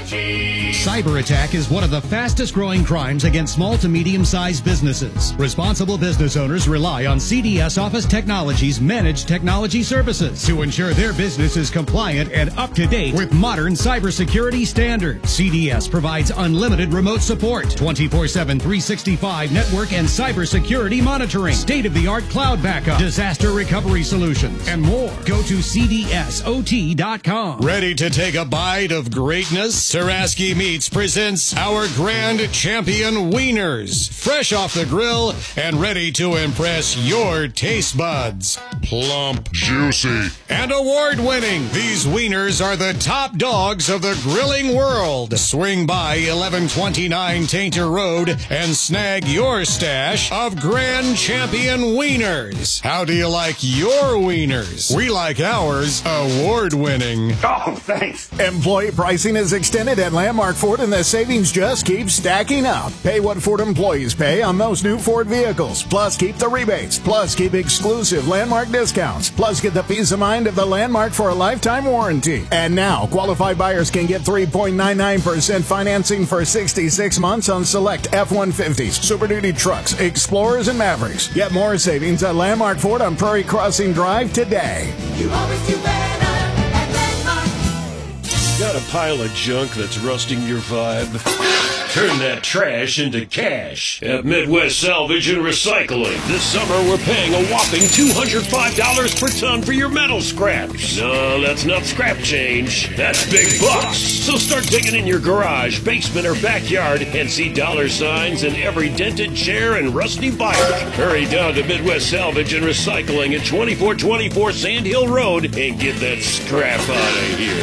5G. Cyber attack is one of the fastest growing crimes against small to medium-sized businesses. Responsible business owners rely on CDS Office Technologies Managed Technology Services to ensure their business is compliant and up to date with modern cybersecurity standards. CDS provides unlimited remote support, 24/7, 365 network and cybersecurity monitoring, state-of-the-art cloud backup, disaster recovery solutions, and more. Go to cdsot.com. Ready to take a bite of greatness? Taraski Meats presents our Grand Champion Wieners. Fresh off the grill and ready to impress your taste buds. Plump, juicy, and award-winning. These wieners are the top dogs of the grilling world. Swing by 1129 Tainter Road and snag your stash of Grand Champion Wieners. How do you like your wieners? We like ours award-winning. Oh, thanks. Employee pricing is extended at Landmark Ford, and the savings just keep stacking up. Pay what Ford employees pay on most new Ford vehicles. Plus, keep the rebates. Plus, keep exclusive Landmark discounts. Plus, get the peace of mind of the Landmark for a lifetime warranty. And now, qualified buyers can get 3.99% financing for 66 months on select F-150s, Super Duty trucks, Explorers, and Mavericks. Get more savings at Landmark Ford on Prairie Crossing Drive today. You always do better at Landmark. Got a pile of junk that's rusting your vibe? Turn that trash into cash at Midwest Salvage and Recycling. This summer, we're paying a whopping $205 per ton for your metal scraps. No, that's not scrap change. That's big bucks. So start digging in your garage, basement, or backyard and see dollar signs in every dented chair and rusty bike. Hurry down to Midwest Salvage and Recycling at 2424 Sand Hill Road and get that scrap out of here.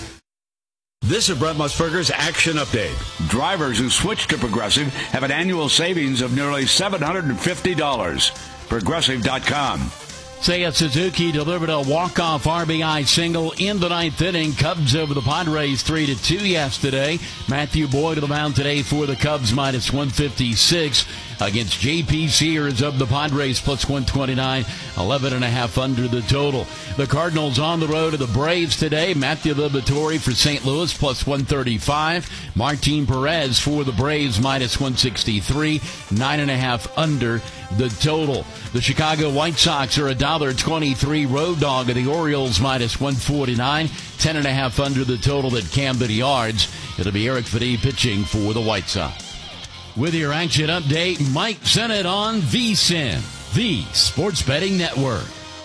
This is Brent Musburger's Action Update. Drivers who switch to Progressive have an annual savings of nearly $750. Progressive.com. Seiya Suzuki delivered a walk-off RBI single in the ninth inning. Cubs over the Padres 3-2 yesterday. Matthew Boyd to the mound today for the Cubs, minus 156 against J.P. Sears of the Padres, plus 129, 11.5 under the total. The Cardinals on the road to the Braves today. Matthew Liberatore for St. Louis, plus 135. Martin Perez for the Braves, minus 163, 9.5 under the total. The Chicago White Sox are $1.23 road dog of the Orioles, minus 149, 10.5 under the total at Camden Yards. It'll be Eric Fedde pitching for the White Sox. With your action update, Mike Sennett on VSiN, the Sports Betting Network.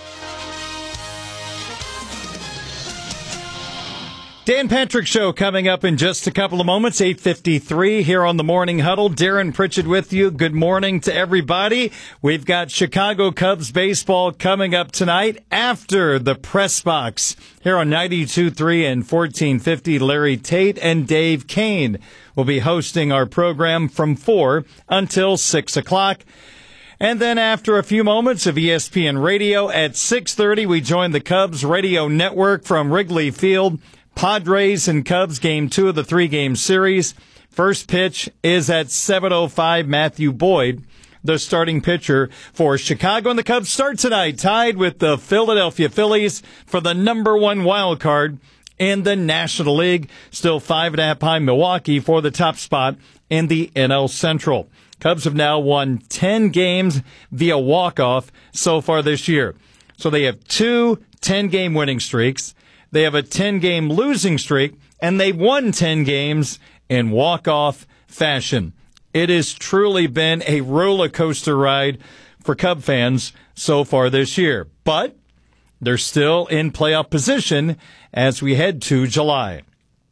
Dan Patrick Show coming up in just a couple of moments, 8:53 here on the Morning Huddle. Darren Pritchett with you. Good morning to everybody. We've got Chicago Cubs baseball coming up tonight after the press box here on 92.3 and 1450. Larry Tate and Dave Kane will be hosting our program from 4 until 6 o'clock. And then after a few moments of ESPN Radio at 6:30, we join the Cubs radio network from Wrigley Field. Padres and Cubs, game 2 of the 3-game series. First pitch is at 7:05. Matthew Boyd, the starting pitcher for Chicago. And the Cubs start tonight tied with the Philadelphia Phillies for the number 1 wild card in the National League. Still 5.5 behind Milwaukee for the top spot in the NL Central. Cubs have now won 10 games via walk-off so far this year. So they have 2 10-game winning streaks. They have a 10-game losing streak, and they've won 10 games in walk-off fashion. It has truly been a roller coaster ride for Cub fans so far this year. But they're still in playoff position as we head to July.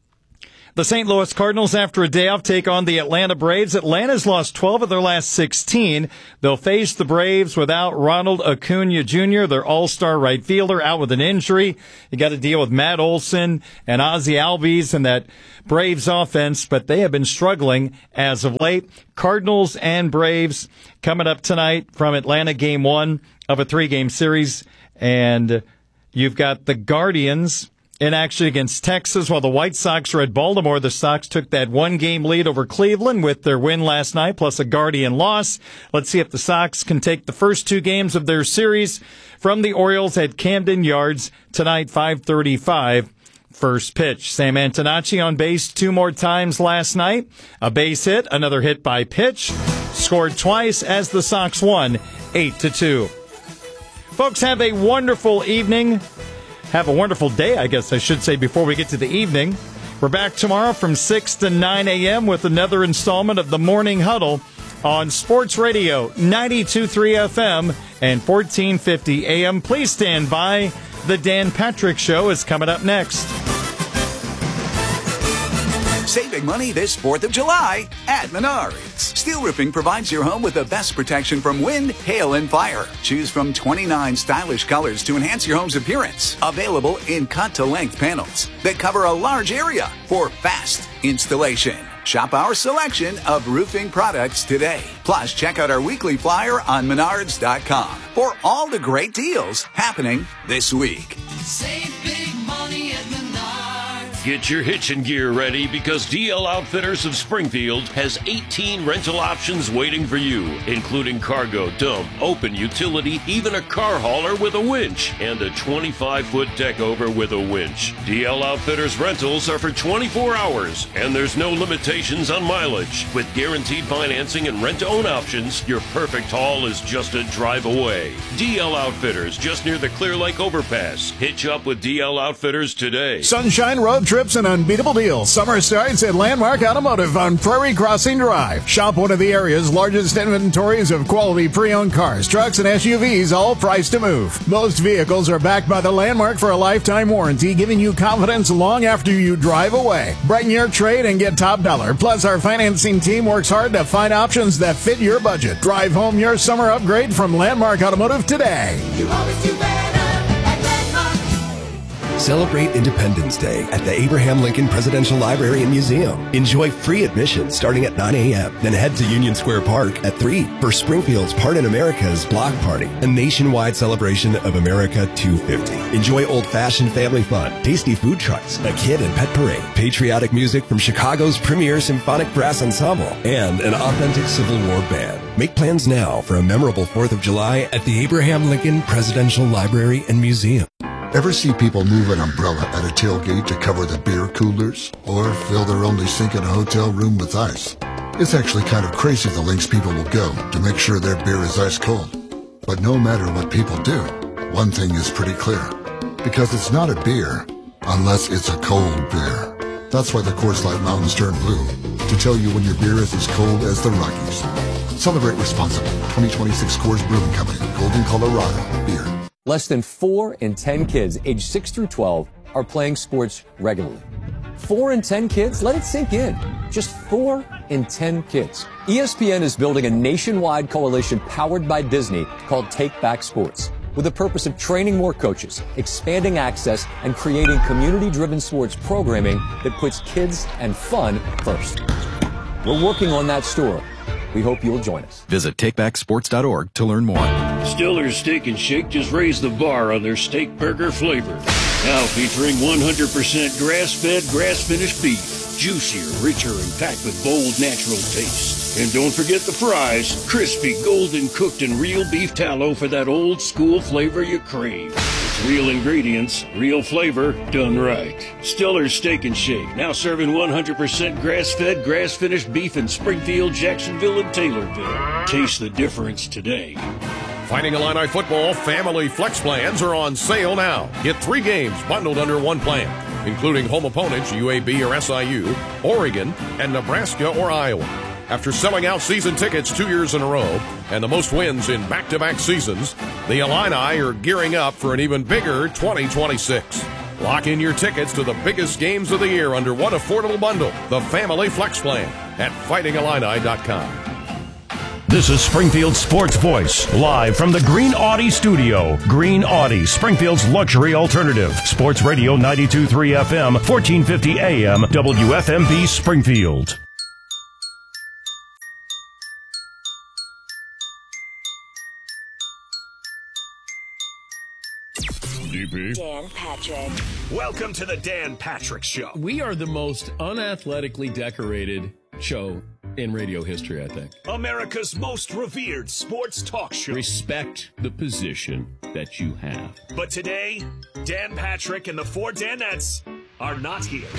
The St. Louis Cardinals, after a day off, take on the Atlanta Braves. Atlanta's lost 12 of their last 16. They'll face the Braves without Ronald Acuna Jr., their all-star right fielder, out with an injury. You got to deal with Matt Olson and Ozzie Albies and that Braves offense, but they have been struggling as of late. Cardinals and Braves coming up tonight from Atlanta, game 1 of a 3-game series. And you've got the Guardians in action against Texas, while the White Sox are at Baltimore. The Sox took that 1-game lead over Cleveland with their win last night, plus a Guardian loss. Let's see if the Sox can take the first 2 games of their series from the Orioles at Camden Yards tonight, 5:35 first pitch. Sam Antonacci on base 2 more times last night. A base hit, another hit by pitch. Scored twice as the Sox won 8-2. Folks, have a wonderful evening. Have a wonderful day, I guess I should say, before we get to the evening. We're back tomorrow from 6 to 9 a.m. with another installment of the Morning Huddle on Sports Radio 92.3 FM and 1450 AM. Please stand by. The Dan Patrick Show is coming up next. Saving money this 4th of July at Menards. Steel Roofing provides your home with the best protection from wind, hail, and fire. Choose from 29 stylish colors to enhance your home's appearance. Available in cut-to-length panels that cover a large area for fast installation. Shop our selection of roofing products today. Plus, check out our weekly flyer on Menards.com for all the great deals happening this week. Save big money at Menards. Get your hitching gear ready because DL Outfitters of Springfield has 18 rental options waiting for you, including cargo, dump, open utility, even a car hauler with a winch, and a 25-foot deck over with a winch. DL Outfitters rentals are for 24 hours, and there's no limitations on mileage. With guaranteed financing and rent-to-own options, your perfect haul is just a drive away. DL Outfitters, just near the Clear Lake Overpass. Hitch up with DL Outfitters today. Sunshine Road trips and unbeatable deals. Summer starts at Landmark Automotive on Prairie Crossing Drive. Shop one of the area's largest inventories of quality pre-owned cars, trucks, and SUVs, all priced to move. Most vehicles are backed by the Landmark for a lifetime warranty, giving you confidence long after you drive away. Brighten your trade and get top dollar. Plus, our financing team works hard to find options that fit your budget. Drive home your summer upgrade from Landmark Automotive today. You always do better at Landmark. Celebrate Independence Day at the Abraham Lincoln Presidential Library and Museum. Enjoy free admission starting at 9 a.m. Then head to Union Square Park at 3 for Springfield's Part in America's Block Party, a nationwide celebration of America 250. Enjoy old-fashioned family fun, tasty food trucks, a kid and pet parade, patriotic music from Chicago's premier symphonic brass ensemble, and an authentic Civil War band. Make plans now for a memorable 4th of July at the Abraham Lincoln Presidential Library and Museum. Ever see people move an umbrella at a tailgate to cover the beer coolers? Or fill their only sink in a hotel room with ice? It's actually kind of crazy the lengths people will go to make sure their beer is ice cold. But no matter what people do, one thing is pretty clear. Because it's not a beer unless it's a cold beer. That's why the Coors Light Mountains turn blue, to tell you when your beer is as cold as the Rockies. Celebrate responsibly. 2026 Coors Brewing Company, Golden, Colorado. Beer. Less than 4 in 10 kids aged 6 through 12 are playing sports regularly. 4 in 10 kids? Let it sink in. Just 4 in 10 kids. ESPN is building a nationwide coalition powered by Disney called Take Back Sports, with the purpose of training more coaches, expanding access, and creating community-driven sports programming that puts kids and fun first. We're working on that story. We hope you'll join us. Visit takebacksports.org to learn more. Stiller's Steak and Shake just raised the bar on their steak burger flavor. Now featuring 100% grass-fed, grass-finished beef. Juicier, richer, and packed with bold, natural taste. And don't forget the fries. Crispy, golden cooked, and real beef tallow for that old school flavor you crave. It's real ingredients, real flavor, done right. Stiller's Steak and Shake, now serving 100% grass-fed, grass-finished beef in Springfield, Jacksonville, and Taylorville. Taste the difference today. Fighting Illini football family flex plans are on sale now. Get 3 games bundled under one plan, including home opponents UAB or SIU, Oregon, and Nebraska or Iowa. After selling out season tickets 2 years in a row and the most wins in back-to-back seasons, the Illini are gearing up for an even bigger 2026. Lock in your tickets to the biggest games of the year under one affordable bundle, the Family Flex Plan, at fightingillini.com. This is Springfield Sports Voice, live from the Green Audi studio. Green Audi, Springfield's luxury alternative. Sports Radio 92.3 FM, 1450 AM, WFMB Springfield. DP. Dan Patrick. Welcome to the Dan Patrick Show. We are the most unathletically decorated show in radio history, I think. America's most revered sports talk show. Respect the position that you have. But today, Dan Patrick and the 4 Danettes are not here.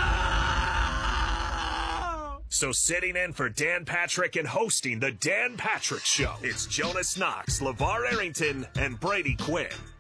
So sitting in for Dan Patrick and hosting the Dan Patrick Show, it's Jonas Knox, LeVar Arrington, and Brady Quinn.